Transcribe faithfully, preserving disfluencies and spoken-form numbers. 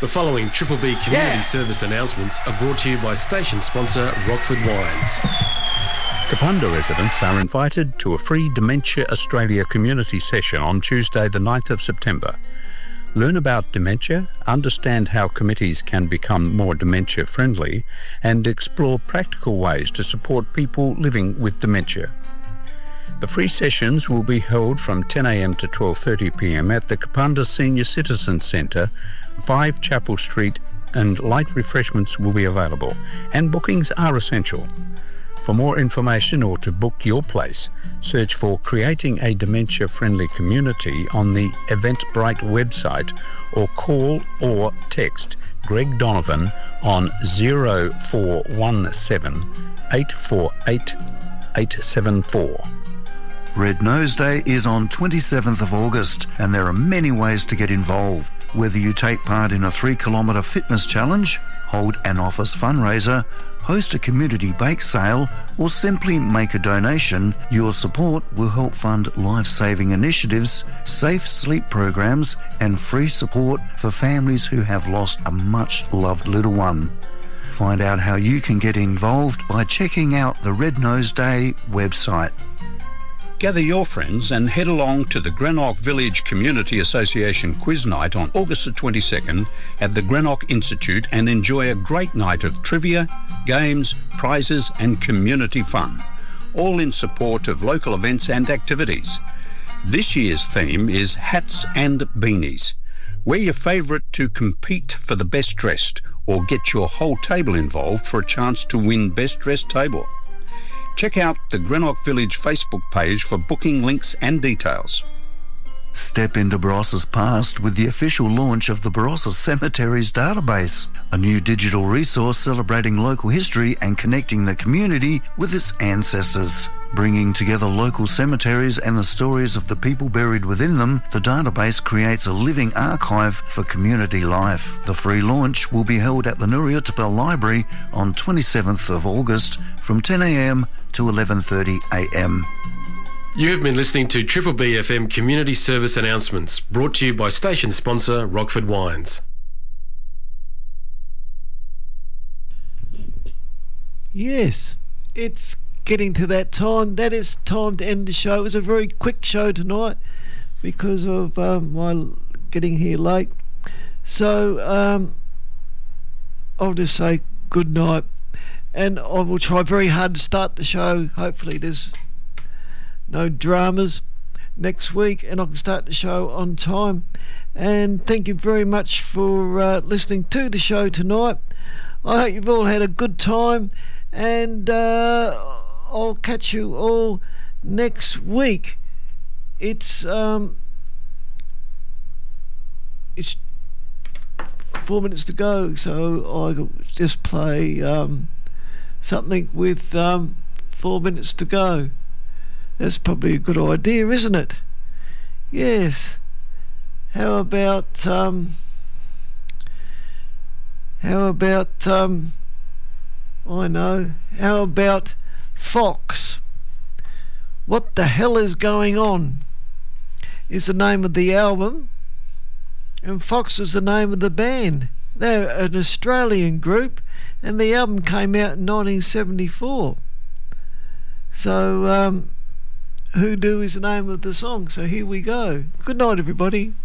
The following Triple B community Yeah. service announcements are brought to you by station sponsor Rockford Wines. Kapunda residents are invited to a free Dementia Australia community session on Tuesday the ninth of September. Learn about dementia, understand how committees can become more dementia friendly, and explore practical ways to support people living with dementia. The free sessions will be held from ten a m to twelve thirty p m at the Kapunda Senior Citizens Centre, five Chapel Street, and light refreshments will be available, and bookings are essential. For more information or to book your place, search for Creating a Dementia-Friendly Community on the Eventbrite website or call or text Greg Donovan on zero four one seven, eight four eight, eight seven four. Red Nose Day is on twenty-seventh of August, and there are many ways to get involved. Whether you take part in a three kilometre fitness challenge, hold an office fundraiser, host a community bake sale, or simply make a donation, your support will help fund life-saving initiatives, safe sleep programs, and free support for families who have lost a much-loved little one. Find out how you can get involved by checking out the Red Nose Day website. Gather your friends and head along to the Greenock Village Community Association Quiz Night on August the twenty-second at the Greenock Institute and enjoy a great night of trivia, games, prizes and community fun, all in support of local events and activities. This year's theme is Hats and Beanies. Wear your favourite to compete for the best dressed, or get your whole table involved for a chance to win Best Dressed Table. Check out the Greenock Village Facebook page for booking links and details. Step into Barossa's past with the official launch of the Barossa Cemeteries Database, a new digital resource celebrating local history and connecting the community with its ancestors. Bringing together local cemeteries and the stories of the people buried within them, the database creates a living archive for community life. The free launch will be held at the Nuriutaba Library on twenty-seventh of August from ten a m to eleven thirty a m. You have been listening to Triple B F M community service announcements brought to you by station sponsor Rockford Wines. Yes, it's getting to that time. That is time to end the show. It was a very quick show tonight because of um, my getting here late. So um, I'll just say good night, and I will try very hard to start the show. Hopefully there's no dramas next week and I can start the show on time. And thank you very much for uh, listening to the show tonight. I hope you've all had a good time, and uh, I'll catch you all next week. It's um, it's four minutes to go, so I'll just play um, something with um, four minutes to go. That's probably a good idea, isn't it? Yes. How about um, how about um, I know. How about Fox? What the Hell Is Going On is the name of the album, and Fox is the name of the band. They're an Australian group, and the album came out in nineteen seventy-four. So um, Hoodoo is the name of the song. So here we go. Good night, everybody.